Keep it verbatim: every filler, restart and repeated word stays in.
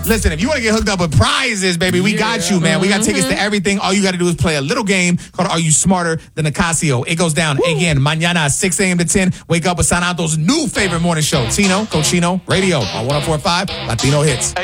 Listen, if you want to get hooked up with prizes, baby, we Yeah. got you, man. We got tickets to everything. All you got to do is play a little game called Are You Smarter Than a Casio? It goes down again, mañana, six a.m. to ten. Wake up with San Anto's new favorite morning show, Tino, Cochino Radio on one oh four point five Latino Hits.